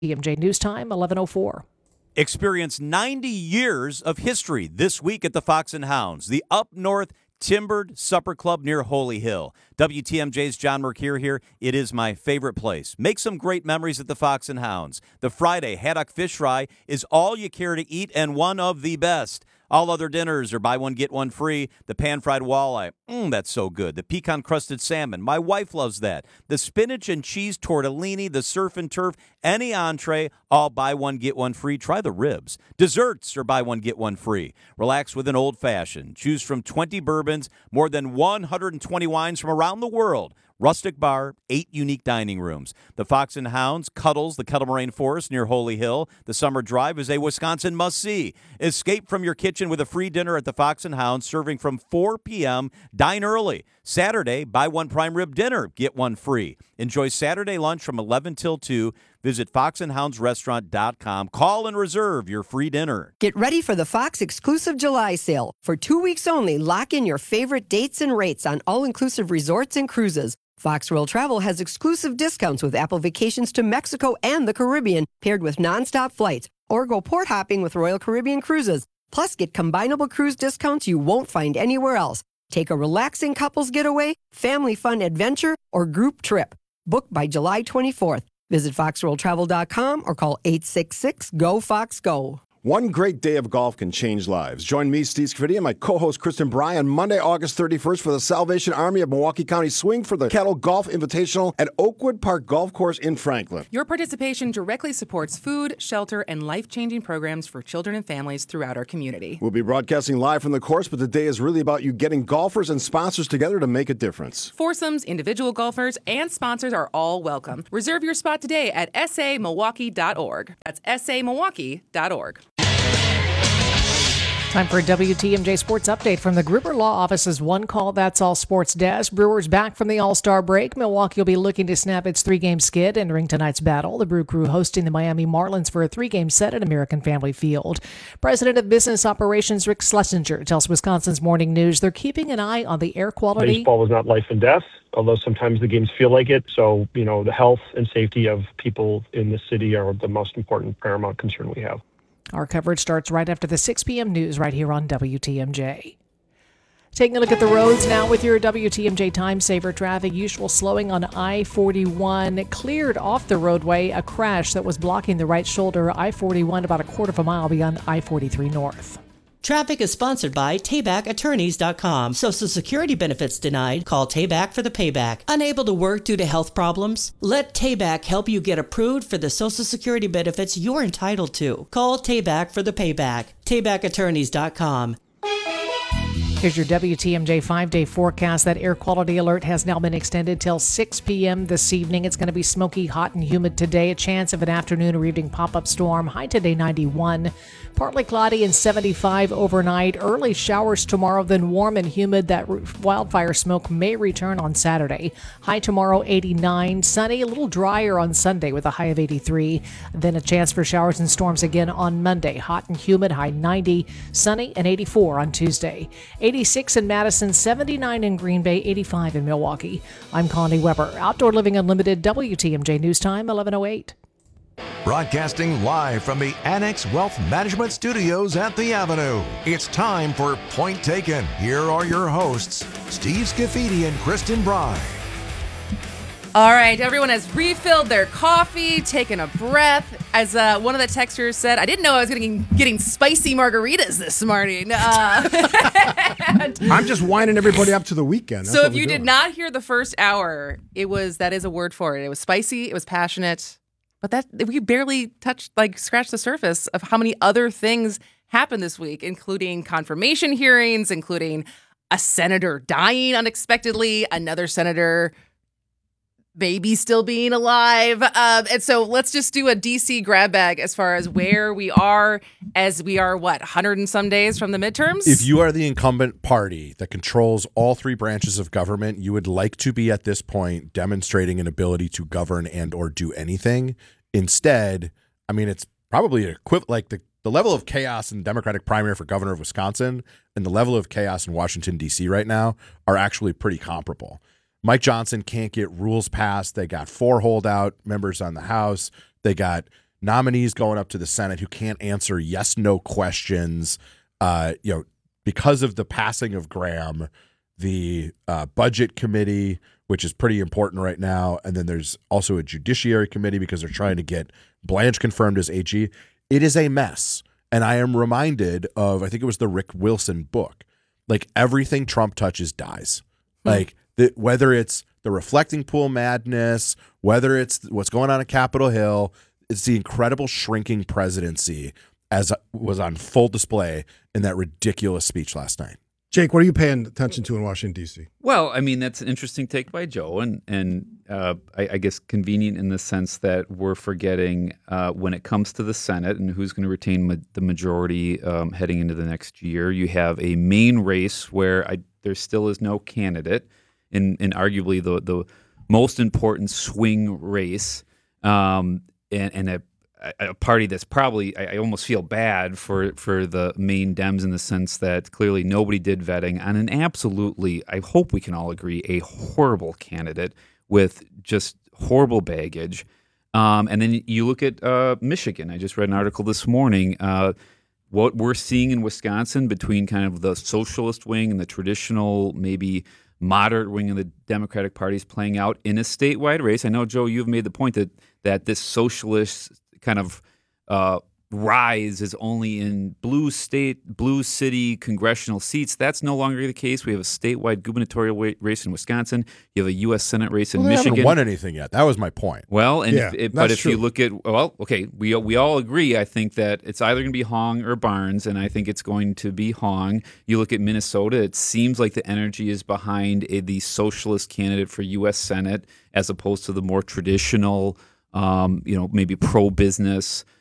TMJ News Time, 11:04. Experience 90 years of history this week at the Fox and Hounds, the Up North Timbered Supper Club near Holy Hill. WTMJ's John Mercure here. It is my favorite place. Make some great memories at the Fox and Hounds. The Friday haddock fish fry is all you care to eat and one of the best. All other dinners are buy one, get one free. The pan-fried walleye, that's so good. The pecan-crusted salmon, my wife loves that. The spinach and cheese tortellini, the surf and turf, any entree, all buy one, get one free. Try the ribs. Desserts are buy one, get one free. Relax with an old-fashioned. Choose from 20 bourbons, more than 120 wines from around the world. Rustic bar, 8 unique dining rooms. The Fox and Hounds, Cuddles, the Kettle Moraine Forest near Holy Hill. The summer drive is a Wisconsin must-see. Escape from your kitchen with a free dinner at the Fox and Hounds, serving from 4 p.m. Dine early. Saturday, buy one prime rib dinner, get one free. Enjoy Saturday lunch from 11 till 2. Visit foxandhoundsrestaurant.com. Call and reserve your free dinner. Get ready for the Fox exclusive July sale. For 2 weeks only, lock in your favorite dates and rates on all-inclusive resorts and cruises. Fox World Travel has exclusive discounts with Apple vacations to Mexico and the Caribbean, paired with nonstop flights, or go port hopping with Royal Caribbean Cruises. Plus, get combinable cruise discounts you won't find anywhere else. Take a relaxing couples getaway, family fun adventure, or group trip. Book by July 24th. Visit foxworldtravel.com or call 866-GO-FOX-GO. One great day of golf can change lives. Join me, Steve Scafidi, and my co-host Kristen Bry on Monday, August 31st for the Salvation Army of Milwaukee County Swing for the Kettle Golf Invitational at Oakwood Park Golf Course in Franklin. Your participation directly supports food, shelter, and life-changing programs for children and families throughout our community. We'll be broadcasting live from the course, but the day is really about you getting golfers and sponsors together to make a difference. Foursomes, individual golfers, and sponsors are all welcome. Reserve your spot today at samilwaukee.org. That's samilwaukee.org. Time for a WTMJ Sports Update from the Gruber Law Office's One Call That's All Sports Desk. Brewers back from the All-Star break. Milwaukee will be looking to snap its 3-game skid entering tonight's battle. The Brew Crew hosting the Miami Marlins for a 3-game set at American Family Field. President of Business Operations Rick Schlesinger tells Wisconsin's Morning News they're keeping an eye on the air quality. Baseball is not life and death, although sometimes the games feel like it. So, the health and safety of people in the city are the most important paramount concern we have. Our coverage starts right after the 6 p.m. news right here on WTMJ. Taking a look at the roads now with your WTMJ Time Saver traffic. Usual slowing on I-41. Cleared off the roadway a crash that was blocking the right shoulder. I-41 about a quarter of a mile beyond I-43 North. Traffic is sponsored by TaybackAttorneys.com. Social Security benefits denied? Call Tayback for the payback. Unable to work due to health problems? Let Tayback help you get approved for the Social Security benefits you're entitled to. Call Tayback for the payback. TaybackAttorneys.com. Here's your WTMJ 5-day forecast. That air quality alert has now been extended till 6 p.m. this evening. It's going to be smoky, hot, and humid today. A chance of an afternoon or evening pop-up storm. High today, 91. Partly cloudy and 75 overnight. Early showers tomorrow, then warm and humid. That wildfire smoke may return on Saturday. High tomorrow, 89. Sunny, a little drier on Sunday with a high of 83. Then a chance for showers and storms again on Monday. Hot and humid, high 90. Sunny and 84 on Tuesday. 86 in Madison, 79 in Green Bay, 85 in Milwaukee. I'm Connie Weber. Outdoor Living Unlimited, WTMJ News Time, 11:08. Broadcasting live from the Annex Wealth Management Studios at the Avenue. It's time for Point Taken. Here are your hosts, Steve Scafidi and Kristen Bry. All right, everyone has refilled their coffee, taken a breath. As one of the texters said, I didn't know I was getting spicy margaritas this morning. I'm just winding everybody up to the weekend. That's so if you did not hear the first hour, that is a word for it. It was spicy, it was passionate, but that we barely scratched the surface of how many other things happened this week, including confirmation hearings, including a senator dying unexpectedly, another senator maybe still being alive. And so let's just do a DC grab bag as far as where we are as we are, 100 and some days from the midterms? If you are the incumbent party that controls all three branches of government, you would like to be at this point demonstrating an ability to govern and or do anything. Instead, it's probably equivalent, the level of chaos in the Democratic primary for governor of Wisconsin and the level of chaos in Washington, D.C. right now are actually pretty comparable. Mike Johnson can't get rules passed. They got 4 holdout members on the House. They got nominees going up to the Senate who can't answer yes/no questions. Because of the passing of Graham, the Budget Committee, which is pretty important right now, and then there's also a Judiciary Committee because they're trying to get Blanche confirmed as AG. It is a mess. And I am reminded of, I think it was the Rick Wilson book, like everything Trump touches dies. Like whether it's the reflecting pool madness, whether it's what's going on at Capitol Hill, it's the incredible shrinking presidency as was on full display in that ridiculous speech last night. Jake, what are you paying attention to in Washington, D.C.? Well, I mean, that's an interesting take by Joe, and I guess convenient in the sense that we're forgetting when it comes to the Senate and who's going to retain the majority heading into the next year. You have a main race where there still is no candidate in arguably the most important swing race, and a party that's probably, I almost feel bad for the main Dems in the sense that clearly nobody did vetting on an absolutely, I hope we can all agree, a horrible candidate with just horrible baggage. And then you look at Michigan. I just read an article this morning. What we're seeing in Wisconsin between kind of the socialist wing and the traditional, maybe moderate wing of the Democratic Party is playing out in a statewide race. I know, Joe, you've made the point that this socialist kind of rise is only in blue city congressional seats. That's no longer the case. We have a statewide gubernatorial race in Wisconsin. You have a U.S. Senate race in Michigan. They haven't won anything yet. That was my point. Well, and Yeah, if you look at, we all agree. I think that it's either going to be Hong or Barnes, and I think it's going to be Hong. You look at Minnesota. It seems like the energy is behind the socialist candidate for U.S. Senate as opposed to the more traditional, maybe pro-business